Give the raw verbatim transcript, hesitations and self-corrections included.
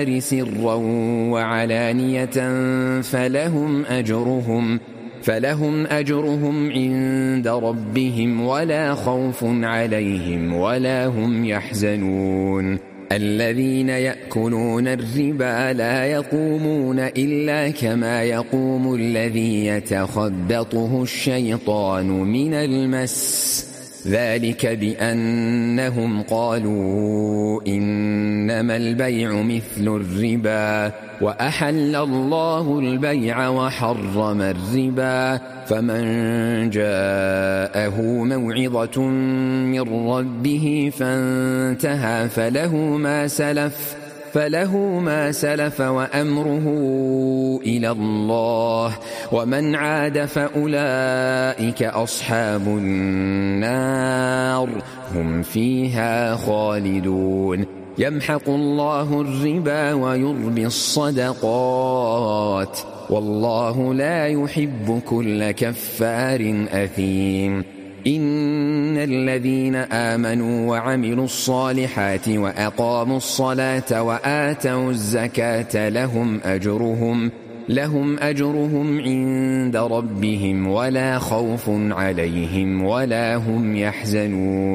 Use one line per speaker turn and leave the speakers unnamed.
سرا وعلانية فلهم أجرهم فلهم أجرهم عند ربهم ولا خوف عليهم ولا هم يحزنون. الذين يأكلون الربا لا يقومون إلا كما يقوم الذي يتخبطه الشيطان من المس، ذلك بأنهم قالوا إنما البيع مثل الربا وأحل الله البيع وحرم الربا، فمن جاءه موعظة من ربه فانتهى فله ما سلف فله ما سلف وأمره إلى الله، ومن عاد فأولئك أصحاب النار هم فيها خالدون. يمحق الله الربا ويربي الصدقات والله لا يحب كل كفار أثيم. إن الذين آمنوا وعملوا الصالحات وأقاموا الصلاة وآتوا الزكاة لهم أجرهم لهم أجرهم عند ربهم ولا خوف عليهم ولا هم يحزنون.